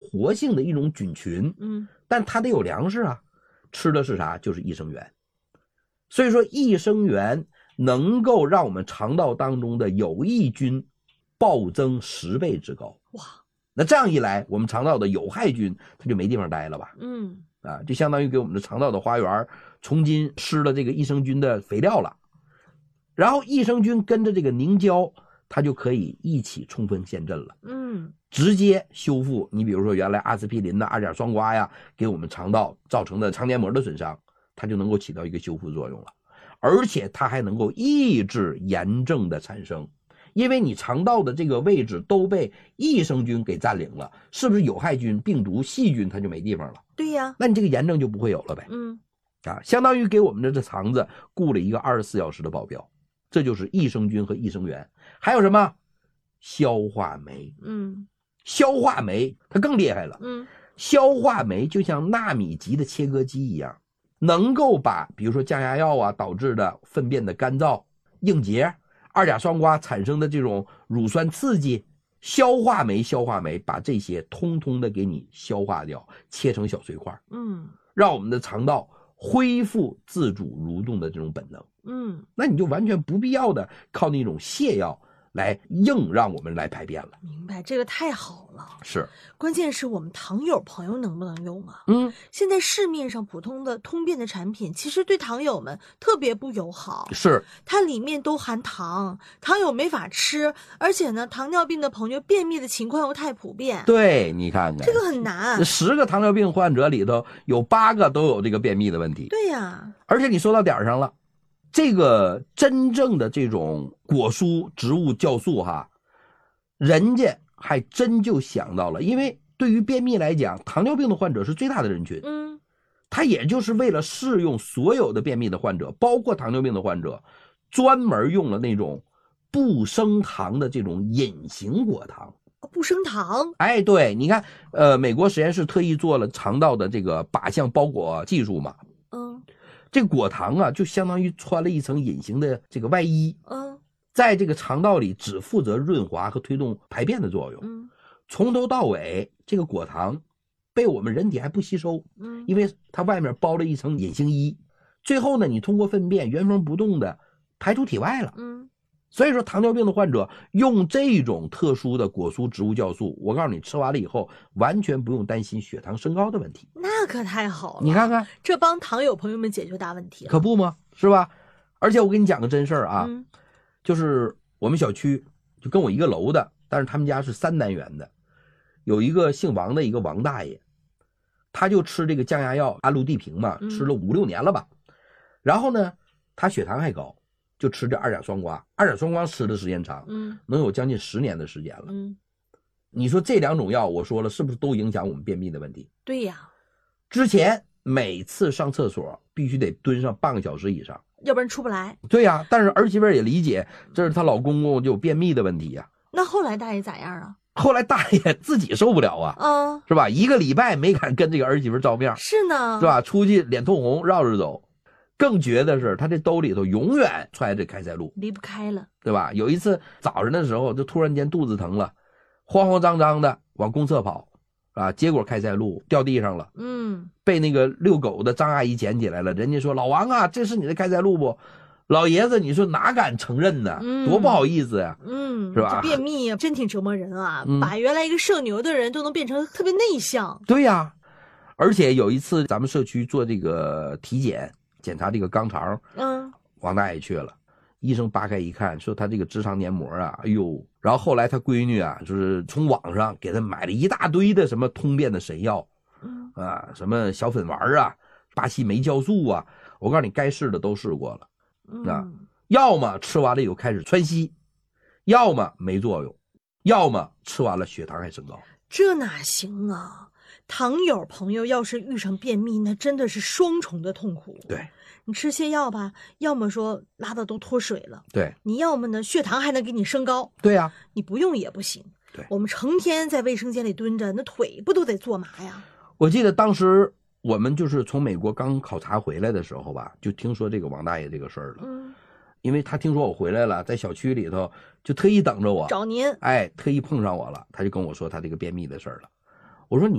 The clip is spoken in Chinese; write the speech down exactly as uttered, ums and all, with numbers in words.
活性的一种菌群， 嗯， 但它得有粮食啊，吃的是啥？就是益生元。所以说益生元能够让我们肠道当中的有益菌暴增十倍之高。 哇， 那这样一来，我们肠道的有害菌它就没地方待了吧？ 嗯， 啊，就相当于给我们的肠道的花园重新施了这个益生菌的肥料了。然后益生菌跟着这个凝胶，它就可以一起冲锋陷阵了。 嗯， 直接修复你比如说原来阿司匹林的二甲双胍呀给我们肠道造成的肠黏膜的损伤，它就能够起到一个修复作用了。而且它还能够抑制炎症的产生，因为你肠道的这个位置都被益生菌给占领了，是不是有害菌、病毒、细菌它就没地方了？ 对呀， 那你这个炎症就不会有了呗。 嗯， 啊，相当于给我们的这肠子雇了一个二十四小时的保镖，这就是益生菌和益生元。还有什么？消化酶。 嗯， 消化酶它更厉害了。 嗯， 消化酶就像纳米级的切割机一样，能够把比如说降压药啊导致的粪便的干燥、硬结、二甲双胍产生的这种乳酸刺激，消化酶消化酶把这些通通的给你消化掉，切成小碎块， 嗯， 让我们的肠道恢复自主蠕动的这种本能。 嗯， 那你就完全不必要的靠那种泻药来硬让我们来排便了。 明白，这个太好了。 是， 关键是我们糖友朋友能不能用啊？ 嗯， 现在市面上普通的通便的产品，其实对糖友们特别不友好。 是， 它里面都含糖，糖友没法吃，而且呢，糖尿病的朋友便秘的情况又太普遍。 对，你看看这个很难。 十个糖尿病患者里头有八个都有这个便秘的问题。 对呀， 而且你说到点儿上了，这个真正的这种果蔬植物酵素哈，人家还真就想到了，因为对于便秘来讲，糖尿病的患者是最大的人群。 嗯， 他也就是为了适用所有的便秘的患者，包括糖尿病的患者，专门用了那种不升糖的这种隐形果糖。 不升糖。 哎，对，你看，呃，美国实验室特意做了肠道的这个靶向包裹技术嘛。 嗯， 这个果糖啊，就相当于穿了一层隐形的这个外衣。 嗯， 在这个肠道里只负责润滑和推动排便的作用。 嗯， 从头到尾，这个果糖被我们人体还不吸收， 嗯， 因为它外面包了一层隐形衣。最后呢，你通过粪便原封不动的排出体外了。 嗯， 所以说糖尿病的患者用这种特殊的果蔬植物酵素，我告诉你，吃完了以后完全不用担心血糖升高的问题。 那可太好了。 你看看， 这帮糖友朋友们解决大问题了。 可不吗？是吧？而且我跟你讲个真事儿啊。 嗯， 就是我们小区就跟我一个楼的，但是他们家是三单元的，有一个姓王的一个王大爷，他就吃这个降压药安禄地平嘛，吃了五六年了吧。然后呢，他血糖还高，就吃这二甲双胍，二甲双胍吃的时间长， 嗯， 能有将近十年的时间了。 嗯， 你说这两种药，我说了是不是都影响我们便秘的问题？ 对呀， 之前每次上厕所必须得蹲上半个小时以上， 要不然出不来。 对呀，但是儿媳妇也理解，这是她老公公就有便秘的问题呀。 那后来大爷咋样啊？ 后来大爷自己受不了啊， 啊， 是吧？一个礼拜没敢跟这个儿媳妇照面， 是呢， 是吧？出去脸通红，绕着走。更绝的是，他这兜里头永远揣着开塞露， 离不开了， 对吧？有一次早上的时候，就突然间肚子疼了，慌慌张张的往公厕跑，啊，结果开塞露掉地上了， 嗯， 被那个遛狗的张阿姨捡起来了。人家说：“老王啊，这是你的开塞露不？”老爷子，你说哪敢承认呢？ 嗯、 多不好意思呀、啊， 嗯， 是吧？ 这便秘真挺折磨人啊， 嗯、 把原来一个社牛的人都能变成特别内向。 对呀、啊，而且有一次咱们社区做这个体检，检查这个肛肠， 嗯， 王大爷去了，医生扒开一看，说他这个直肠黏膜啊，哎呦，然后后来他闺女啊，就是从网上给他买了一大堆的什么通便的神药， 嗯啊，什么小粉丸啊，巴西莓酵素啊，我告诉你，该试的都试过了。啊，要么吃完了以后开始窜稀，要么没作用，要么吃完了血糖还升高。 这哪行啊？糖友朋友要是遇上便秘，那真的是双重的痛苦。 对， 你吃些药吧，要么说拉的都脱水了， 对， 你要么呢血糖还能给你升高。 对呀、啊， 你不用也不行。 对， 我们成天在卫生间里蹲着，那腿不都得坐麻呀？ 我记得当时我们就是从美国刚考察回来的时候吧，就听说这个王大爷这个事儿了。 嗯， 因为他听说我回来了，在小区里头就特意等着我， 找您， 哎，特意碰上我了，他就跟我说他这个便秘的事儿了。我说你